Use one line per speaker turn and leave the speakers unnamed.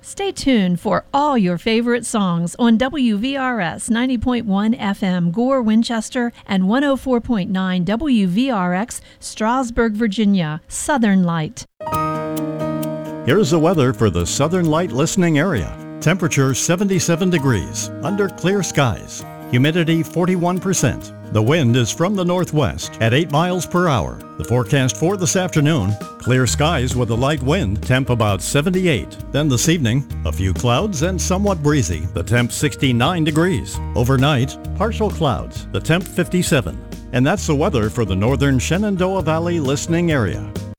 Stay tuned for all your favorite songs on WVRS 90.1 FM Gore, Winchester, and 104.9 WVRX Strasburg, Virginia. Southern Light.
Here's the weather for the Southern Light listening area. Temperature 77 degrees, under clear skies. Humidity 41%. The wind is from the northwest at 8 miles per hour. The forecast for this afternoon, clear skies with a light wind, temp about 78. Then this evening, a few clouds and somewhat breezy. The temp 69 degrees. Overnight, partial clouds. The temp 57. And that's the weather for the northern Shenandoah Valley listening area.